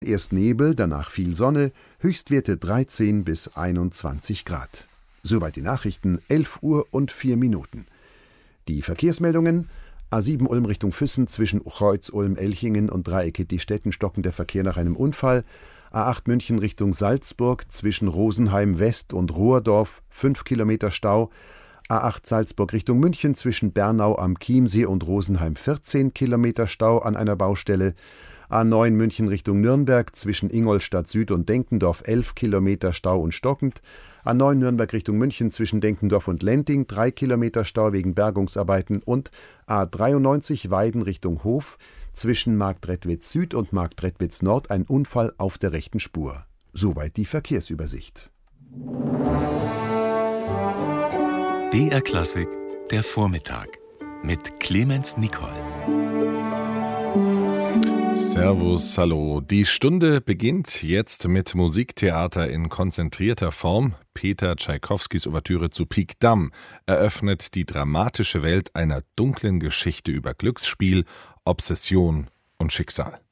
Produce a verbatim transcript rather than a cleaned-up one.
Erst Nebel, danach viel Sonne, Höchstwerte dreizehn bis einundzwanzig Grad. Soweit die Nachrichten, elf Uhr und vier Minuten. Die Verkehrsmeldungen: A sieben Ulm Richtung Füssen zwischen Kreuz Ulm-Elchingen und Dreieck-Diestetten stockend der Verkehr nach einem Unfall. A acht München Richtung Salzburg zwischen Rosenheim West und Rohrdorf fünf Kilometer Stau. A acht Salzburg Richtung München zwischen Bernau am Chiemsee und Rosenheim vierzehn Kilometer Stau an einer Baustelle. A neun München Richtung Nürnberg zwischen Ingolstadt Süd und Denkendorf elf Kilometer Stau und stockend. A neun Nürnberg Richtung München zwischen Denkendorf und Lenting drei Kilometer Stau wegen Bergungsarbeiten. Und A dreiundneunzig Weiden Richtung Hof zwischen Marktredwitz Süd und Marktredwitz Nord ein Unfall auf der rechten Spur. Soweit die Verkehrsübersicht. B R Klassik, der Vormittag mit Clemens Nicol. Servus, hallo. Die Stunde beginnt jetzt mit Musiktheater in konzentrierter Form. Peter Tschaikowskis Ouvertüre zu Pik Dam eröffnet die dramatische Welt einer dunklen Geschichte über Glücksspiel, Obsession und Schicksal.